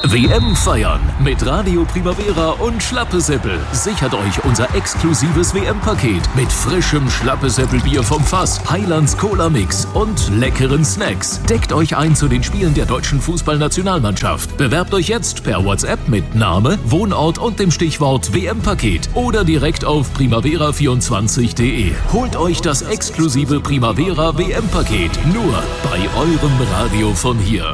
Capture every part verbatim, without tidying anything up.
W M feiern mit Radio Primavera und Schlappesäppel. Sichert euch unser exklusives W M-Paket mit frischem Schlappesäppelbier vom Fass, Highlands Cola Mix und leckeren Snacks. Deckt euch ein zu den Spielen der deutschen Fußballnationalmannschaft. Bewerbt euch jetzt per WhatsApp mit Name, Wohnort und dem Stichwort W M-Paket oder direkt auf primavera vierundzwanzig punkt de. Holt euch das exklusive Primavera W M-Paket nur bei eurem Radio von hier.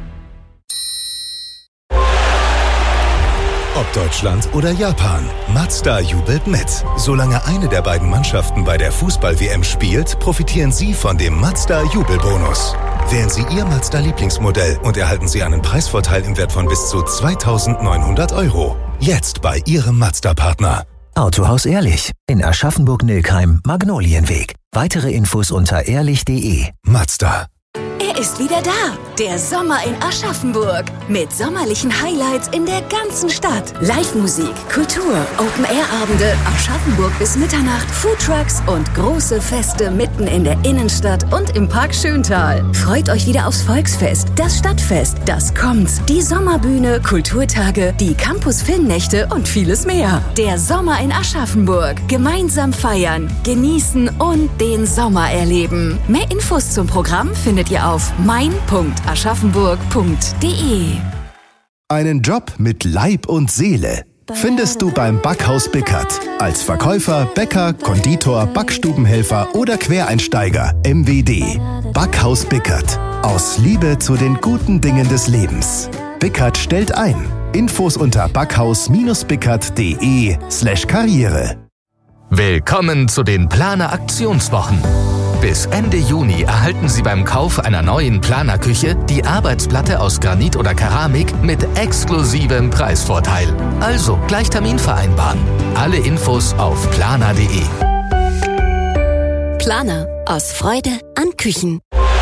Ob Deutschland oder Japan, Mazda jubelt mit. Solange eine der beiden Mannschaften bei der Fußball-W M spielt, profitieren Sie von dem Mazda-Jubelbonus. Wählen Sie Ihr Mazda-Lieblingsmodell und erhalten Sie einen Preisvorteil im Wert von bis zu zweitausendneunhundert Euro. Jetzt bei Ihrem Mazda-Partner. Autohaus Ehrlich in Aschaffenburg-Nilkheim, Magnolienweg. Weitere Infos unter ehrlich punkt de. Mazda. Er ist wieder da, der Sommer in Aschaffenburg. Mit sommerlichen Highlights in der ganzen Stadt. Live-Musik, Kultur, Open-Air-Abende, Aschaffenburg bis Mitternacht, Foodtrucks und große Feste mitten in der Innenstadt und im Park Schöntal. Freut euch wieder aufs Volksfest, das Stadtfest, das kommt, die Sommerbühne, Kulturtage, die Campus-Filmnächte und vieles mehr. Der Sommer in Aschaffenburg. Gemeinsam feiern, genießen und den Sommer erleben. Mehr Infos zum Programm findet ihr auf mein punkt aschaffenburg punkt de. Einen Job mit Leib und Seele findest du beim Backhaus Bickert. Als Verkäufer, Bäcker, Konditor, Backstubenhelfer oder Quereinsteiger. M W D. Backhaus Bickert. Aus Liebe zu den guten Dingen des Lebens. Bickert stellt ein. Infos unter backhaus-bickert.de slash Karriere. Willkommen zu den Planer Aktionswochen. Bis Ende Juni erhalten Sie beim Kauf einer neuen Planerküche die Arbeitsplatte aus Granit oder Keramik mit exklusivem Preisvorteil. Also gleich Termin vereinbaren. Alle Infos auf planer punkt de. Planer. Aus Freude an Küchen.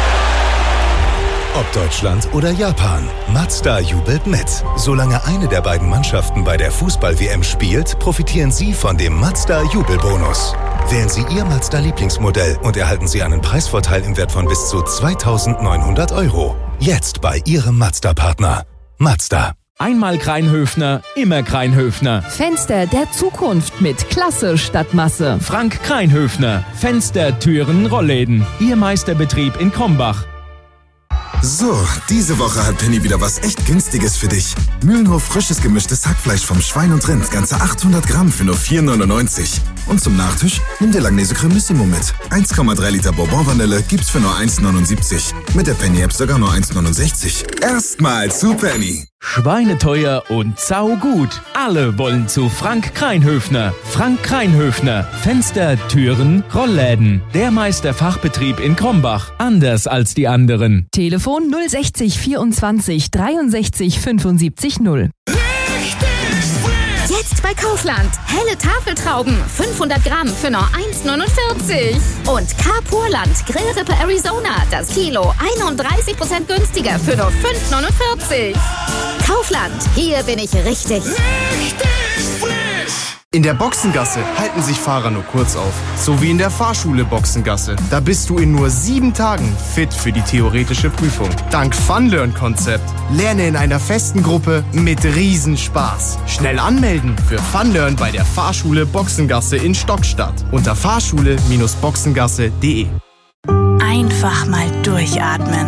Ob Deutschland oder Japan, Mazda jubelt mit. Solange eine der beiden Mannschaften bei der Fußball-W M spielt, profitieren Sie von dem Mazda-Jubelbonus. Wählen Sie Ihr Mazda-Lieblingsmodell und erhalten Sie einen Preisvorteil im Wert von bis zu zweitausendneunhundert Euro. Jetzt bei Ihrem Mazda-Partner. Mazda. Einmal Kreinhöfner, immer Kreinhöfner. Fenster der Zukunft mit Klasse statt Masse. Frank Kreinhöfner. Fenster, Türen, Rollläden. Ihr Meisterbetrieb in Krombach. So, diese Woche hat Penny wieder was echt Günstiges für dich. Mühlenhof frisches gemischtes Hackfleisch vom Schwein und Rind, ganze achthundert Gramm für nur vier neunundneunzig. Und zum Nachtisch nimm dir Langnese Cremissimo mit. eins Komma drei Liter Bourbon-Vanille gibt's für nur eins neunundsiebzig. Mit der Penny-App sogar nur eins neunundsechzig. Erstmal zu Penny. Schweineteuer und saugut. Alle wollen zu Frank Kreinhöfner. Frank Kreinhöfner. Fenster, Türen, Rollläden. Der Meisterfachbetrieb in Krombach. Anders als die anderen. Telefon null sechzig vierundzwanzig dreiundsechzig fünfundsiebzig null. Jetzt bei Kaufland. Helle Tafeltrauben, fünfhundert Gramm für nur eins neunundvierzig. Und Carpurland Grillrippe Arizona, das Kilo einunddreißig Prozent günstiger für nur fünf neunundvierzig. Kaufland, hier bin ich richtig. Richtig frisch. In der Boxengasse halten sich Fahrer nur kurz auf. So wie in der Fahrschule Boxengasse. Da bist du in nur sieben Tagen fit für die theoretische Prüfung. Dank Funlearn-Konzept. Lerne in einer festen Gruppe mit Riesenspaß. Schnell anmelden für Funlearn bei der Fahrschule Boxengasse in Stockstadt. Unter fahrschule Boxengasse punkt de. Einfach mal durchatmen.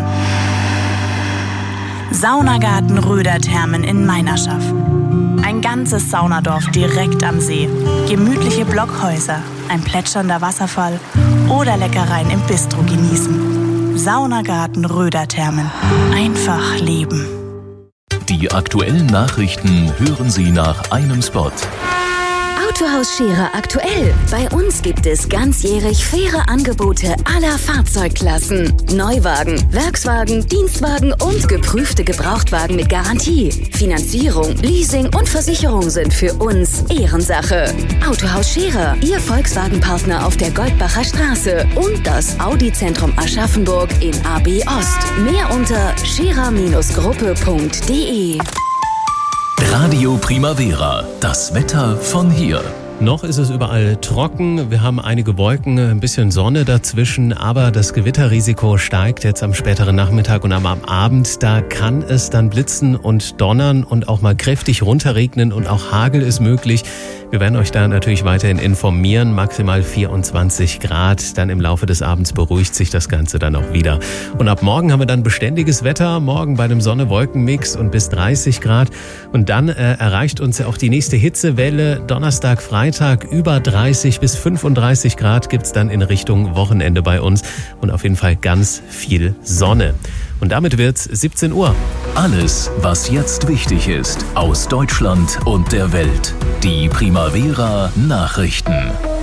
Saunagarten Röderthermen in Meinerschaff. Ein ganzes Saunadorf direkt am See. Gemütliche Blockhäuser, ein plätschernder Wasserfall oder Leckereien im Bistro genießen. Saunagarten Röderthermen. Einfach leben. Die aktuellen Nachrichten hören Sie nach einem Spot. Autohaus Scherer aktuell. Bei uns gibt es ganzjährig faire Angebote aller Fahrzeugklassen. Neuwagen, Werkswagen, Dienstwagen und geprüfte Gebrauchtwagen mit Garantie. Finanzierung, Leasing und Versicherung sind für uns Ehrensache. Autohaus Scherer, Ihr Volkswagen-Partner auf der Goldbacher Straße und das Audi-Zentrum Aschaffenburg in A B Ost. Mehr unter scherer Gruppe punkt de. Radio Primavera, das Wetter von hier. Noch ist es überall trocken, wir haben einige Wolken, ein bisschen Sonne dazwischen, aber das Gewitterrisiko steigt jetzt am späteren Nachmittag und am Abend. Da kann es dann blitzen und donnern und auch mal kräftig runterregnen und auch Hagel ist möglich. Wir werden euch da natürlich weiterhin informieren, maximal vierundzwanzig Grad. Dann im Laufe des Abends beruhigt sich das Ganze dann auch wieder. Und ab morgen haben wir dann beständiges Wetter, morgen bei einem Sonne-Wolken-Mix und bis dreißig Grad. Und dann äh, erreicht uns ja auch die nächste Hitzewelle. Donnerstag, Freitag über dreißig bis fünfunddreißig Grad gibt's dann in Richtung Wochenende bei uns. Und auf jeden Fall ganz viel Sonne. Und damit wird's siebzehn Uhr. Alles, was jetzt wichtig ist, aus Deutschland und der Welt. Die Primavera Nachrichten.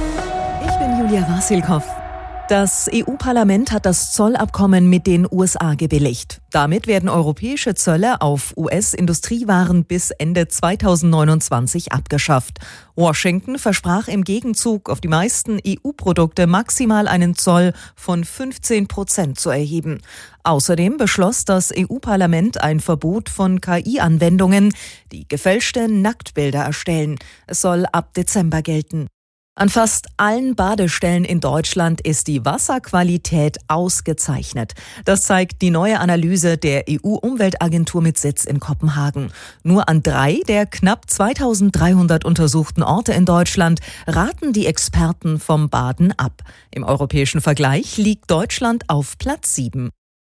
Ich bin Julia Wasilkow. Das E U-Parlament hat das Zollabkommen mit den U S A gebilligt. Damit werden europäische Zölle auf U S-Industriewaren bis Ende zweitausendneunundzwanzig abgeschafft. Washington versprach im Gegenzug auf die meisten E U-Produkte maximal einen Zoll von fünfzehn Prozent zu erheben. Außerdem beschloss das E U-Parlament ein Verbot von K I-Anwendungen, die gefälschte Nacktbilder erstellen. Es soll ab Dezember gelten. An fast allen Badestellen in Deutschland ist die Wasserqualität ausgezeichnet. Das zeigt die neue Analyse der E U-Umweltagentur mit Sitz in Kopenhagen. Nur an drei der knapp zweitausenddreihundert untersuchten Orte in Deutschland raten die Experten vom Baden ab. Im europäischen Vergleich liegt Deutschland auf Platz sieben.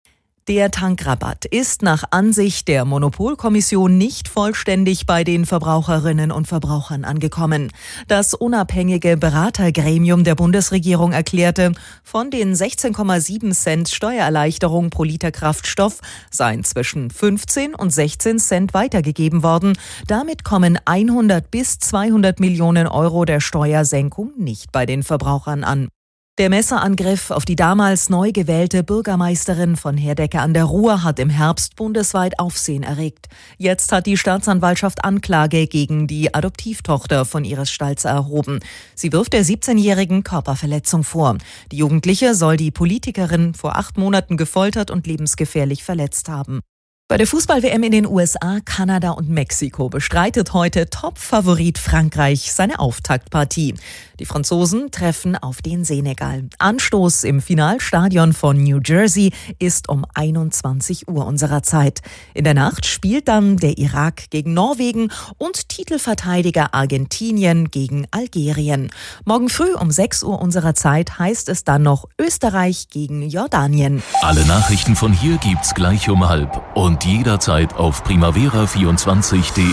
Der Tankrabatt ist nach Ansicht der Monopolkommission nicht vollständig bei den Verbraucherinnen und Verbrauchern angekommen. Das unabhängige Beratergremium der Bundesregierung erklärte, von den sechzehn Komma sieben Cent Steuererleichterung pro Liter Kraftstoff seien zwischen fünfzehn und sechzehn Cent weitergegeben worden. Damit kommen hundert bis zweihundert Millionen Euro der Steuersenkung nicht bei den Verbrauchern an. Der Messerangriff auf die damals neu gewählte Bürgermeisterin von Herdecke an der Ruhr hat im Herbst bundesweit Aufsehen erregt. Jetzt hat die Staatsanwaltschaft Anklage gegen die Adoptivtochter von Iris Stalzer erhoben. Sie wirft der siebzehnjährigen Körperverletzung vor. Die Jugendliche soll die Politikerin vor acht Monaten gefoltert und lebensgefährlich verletzt haben. Bei der Fußball-W M in den U S A, Kanada und Mexiko bestreitet heute Top-Favorit Frankreich seine Auftaktpartie. Die Franzosen treffen auf den Senegal. Anstoß im Finalstadion von New Jersey ist um einundzwanzig Uhr unserer Zeit. In der Nacht spielt dann der Irak gegen Norwegen und Titelverteidiger Argentinien gegen Algerien. Morgen früh um sechs Uhr unserer Zeit heißt es dann noch Österreich gegen Jordanien. Alle Nachrichten von hier gibt's gleich um halb und jederzeit auf primavera vierundzwanzig punkt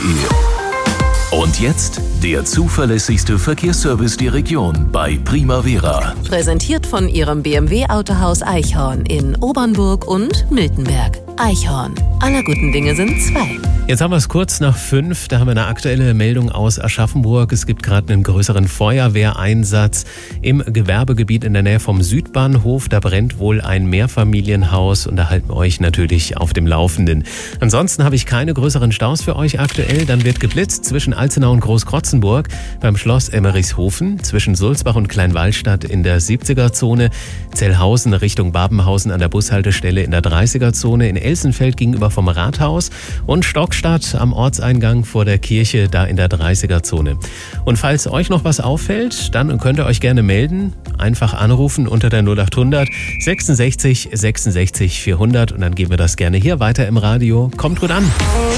de. Und jetzt der zuverlässigste Verkehrsservice der Region bei Primavera. Präsentiert von Ihrem B M W-Autohaus Eichhorn in Obernburg und Miltenberg. Eichhorn. Aller guten Dinge sind zwei. Jetzt haben wir es kurz nach fünf. Da haben wir eine aktuelle Meldung aus Aschaffenburg. Es gibt gerade einen größeren Feuerwehreinsatz im Gewerbegebiet in der Nähe vom Südbahnhof. Da brennt wohl ein Mehrfamilienhaus und da halten wir euch natürlich auf dem Laufenden. Ansonsten habe ich keine größeren Staus für euch aktuell. Dann wird geblitzt zwischen Alzenau und Großkrotzenburg, beim Schloss Emmerichshofen, zwischen Sulzbach und Kleinwallstadt in der siebziger-Zone, Zellhausen Richtung Babenhausen an der Bushaltestelle in der dreißiger-Zone, in Elsenfeld gegenüber vom Rathaus und Stockstadt am Ortseingang vor der Kirche, da in der dreißiger-Zone. Und falls euch noch was auffällt, dann könnt ihr euch gerne melden. Einfach anrufen unter der null achthundert sechsundsechzig sechsundsechzig vierhundert und dann geben wir das gerne hier weiter im Radio. Kommt gut an.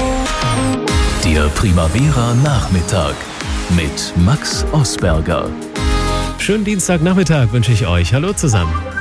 Der Primavera Nachmittag mit Max Osberger. Schönen Dienstagnachmittag wünsche ich euch. Hallo zusammen.